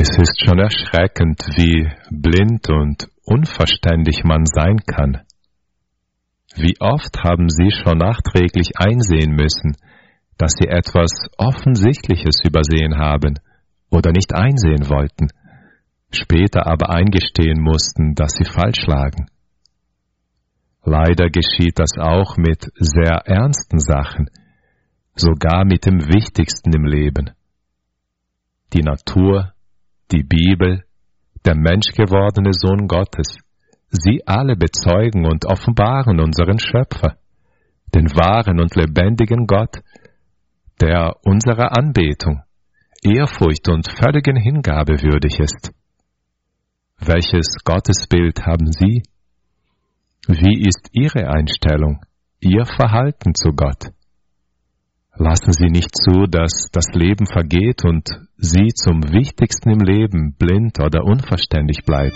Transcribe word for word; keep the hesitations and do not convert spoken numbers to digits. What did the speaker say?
Es ist schon erschreckend, wie blind und unverständlich man sein kann. Wie oft haben Sie schon nachträglich einsehen müssen, dass Sie etwas Offensichtliches übersehen haben oder nicht einsehen wollten, später aber eingestehen mussten, dass Sie falsch lagen. Leider geschieht das auch mit sehr ernsten Sachen, sogar mit dem Wichtigsten im Leben. Die Natur, die Bibel, der menschgewordene Sohn Gottes, sie alle bezeugen und offenbaren unseren Schöpfer, den wahren und lebendigen Gott, der unserer Anbetung, Ehrfurcht und völligen Hingabe würdig ist. Welches Gottesbild haben Sie? Wie ist Ihre Einstellung, Ihr Verhalten zu Gott? Lassen Sie nicht zu, dass das Leben vergeht und Sie zum Wichtigsten im Leben blind oder unverständlich bleiben.